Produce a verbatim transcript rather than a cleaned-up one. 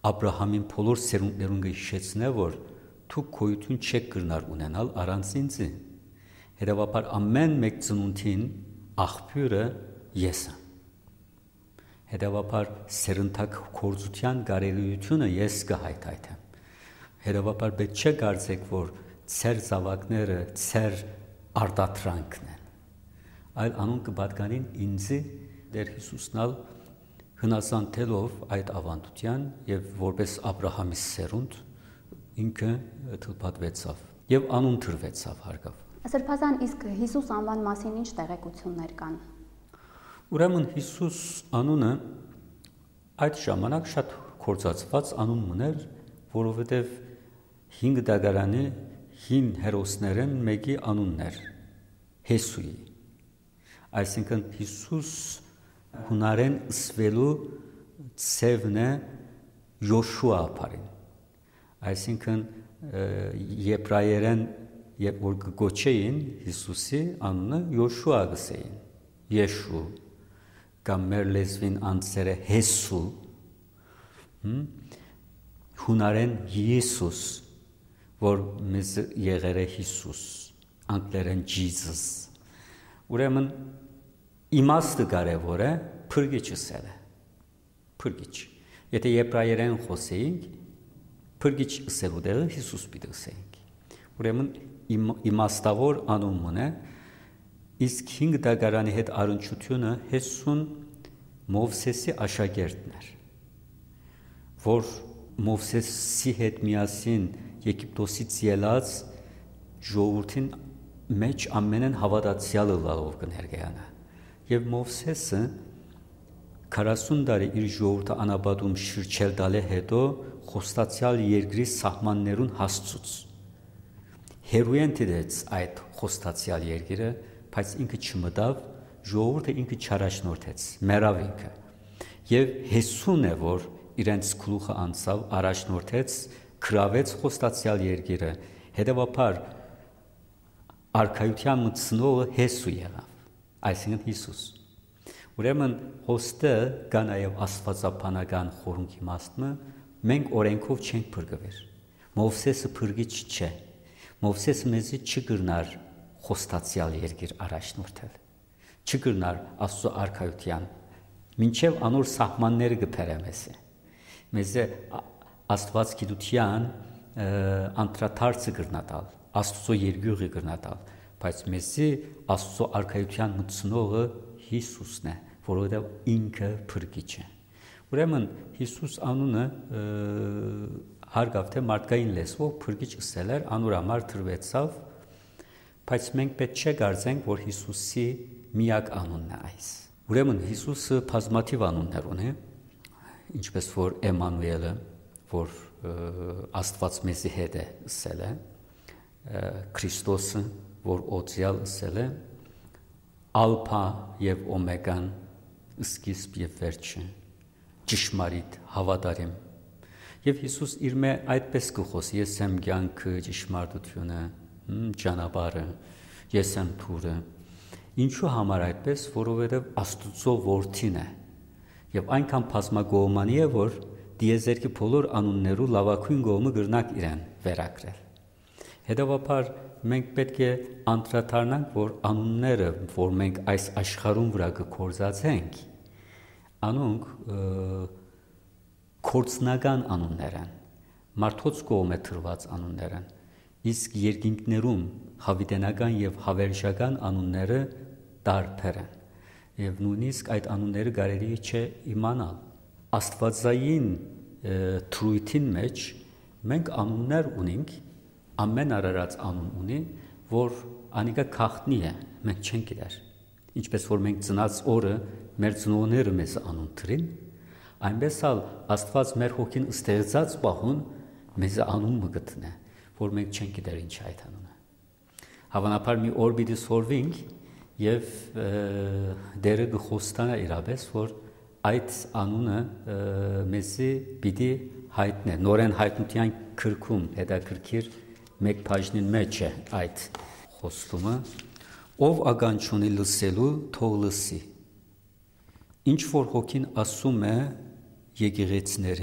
Աբրահամին բոլոր սերունդներուն կհիշեցնե, որ դու գոյություն չեք կրնար ունենալ առանց ինձի։ Հետևաբար ամեն մեկ ծնունդին աղբյուրը ես եմ։ Հետևաբար սերնդակ կորձության կարելիությունը ես կհայթայթեմ։ Հետևաբար պետք չէ կարծեք, որ ծեր զավակները ծեր արտադրանքն են, այլ անուն կպատկանին ինձի Տեր Հիսուսն ալ հնազանդելով այդ ավանդության եւ որպես Աբրահամի սերունդ ինքը թլփատվեցավ եւ անուն դրվեցավ հարգավ։ Սրբազան, իսկ Հիսուս անվան մասին ինչ տեղեկություններ կան։ Ուրեմն Հիսուս անունը այդ ժամանակ շատ կորցածված անուն մներ, որովհետեւ հինգ դագարանի հին հերոսներն մեկի անունն էր Հեսուի։ Այսինքն Հիսուս հունարեն սվելու ծևն է Յոշուա ապարին։ Այսինքն եբրայերեն երբ որ գոչեին Հիսուսի անունը Յոշուա գսեին, Եշու, կամ մեր լեզվին անձերը Հեսու, հունարեն Յիսուս, որ մեզ եղեր է Հիսուս, անգլերեն Jesus։ Ուրեմն իմաստը կարևոր է, փրկիչը սել է, փրկիչ։ Եթե եբրայերեն խոսեինք, փրկիչ սելու դեղը Հիսուս պիտի ասեինք։ Ուրեմն իմաստավոր անունն է, իսկ հինգ դագարանի հետ առնչությունը Հեսուն Մովսեսի աշակերտն էր, որ Մովսեսի հետ միասին Եգիպտոսից ելած ժողովրդին մեջ ամենեն հավատացյալը լալով կներկայանա։ Եվ Մովսեսը քառասուն տարի իր ժողովրդը անապատում շրջել տալի հետո խոստացյալ երկրի սահմաններուն հասցուց։ Հերույեն դեց այդ խոստացյալ երկիրը, բայց ինքը չմտավ, ժողովուրդը ինքը չարաշնորթեց, մեռավ ինքը։ Եվ Հեսուն է, որ իրենց գլուխը անցավ, առաջնորդեց, գրավեց խոստացյալ երկիրը, հետևաբար արքայության մտցնողը Հեսու եղավ, այսինքն Հիսուս։ Ուրեմն հոստը կա նաև աստվածաբանական խորհունքի իմաստը, մենք օրենքով չենք փրկվել։ Մովսեսը փրկիչ չէ։ Մովսեսը մեզի չգրնար խոստացյալ երկիր առաջնորդել, չգրնար Աստծո արքայության, մինչև անոր սահմանները կփերը մեզի։ Մեզի Աստված գիտության անդրադարձը կրնատալ, Աստծո երկյուղը կրնատալ, բայց մեզի Աստծո արքայության մտցնողը Հիսուսն է, որովհետև ինքը փրկիչ է։ Ուրեմն Հիսուս անունը հարգավ թե մարդկային լեզվով փրկիչ ասել էր, անոր համար դրվեցավ, բայց մենք պետք չէ կարծենք, որ Հիսուսի միակ անունն է այս։ Ուրեմն Հիսուսը բազմաթիվ անուններ ունի, ինչպես որ Էմանուելը, որ Աստված մեզի հետ է ասել է, Քրիստոսը, որ օծյալ ասել է, Ալփա եւ Օմեգան, սկիզբ եւ վերջը, ճշմարիտ, հավատարիմ։ Եվ Հիսուս իր մե այդպես կխոսի, ես եմ կյանքը, ճշմարտությունը, ճանապարհը, ես եմ թուրը։ Ինչու համար այդպես, որովհետև Աստծո որդին է։ Եվ այնքան բազմագոհմանի է, որ դիեզերքի բոլոր անուններու լավագույն գոհը գրնակ իրեն վերակրել։ Հետևաբար մենք պետք է անդրադառնանք, որ անունները, որ մենք այս աշխարհում վրա կկործածենք, անոնք կորցնական անուններ են, մարդոց կողմէ թրված անուններ են, իսկ երկինքներում հավիտենական եւ հավերժական անունները տարբեր են, եւ նույնիսկ այդ անունները կարելի չէ իմանալ։ Աստվածային թրույթին մեջ մենք անուններ ունենք, ամեն արարած անուն ունի, որ անիկա քաղտնի է, մենք չենք գիտեր։ Ինչպես որ մենք ծնած օրը մեր ծնողները մեզ անուն դրին, այնպես էլ Աստված մեր հոգին ստեղծած պահուն մեզ անուն մգտնե, որ մենք չենք գիտեր ինչ այդ անունը։ Հավանաբար մի օր պիտի սորվենք եւ դերը գխոստանա իրապես, որ այդ անունը մեզի պիտի հայտնե, նորեն հայտնության քրքում հետաքրքիր մեկ բաժնին մեջ է այդ խոստումը, ով ականջունի լսելու թող լսի։ Ինչ որ հոգին ասում է եկեղեցիներին